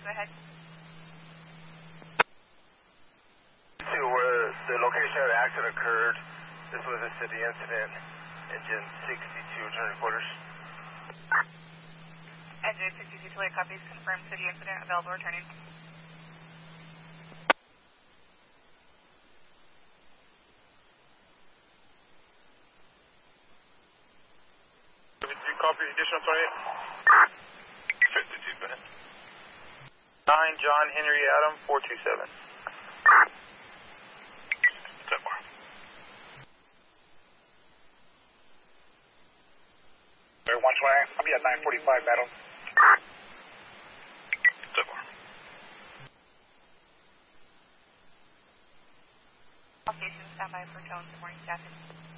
go ahead. To where the location of the accident occurred, this was a city incident, engine 62, turn quarters. Engine 62 to late copies, confirmed city incident, available returning. Copy, additional 28. 52, go ahead. 9 John Henry Adam, 427. 10 more. There, 120, I'll be at 945, battle. 10 more. All stations stand by for tones and morning staffing.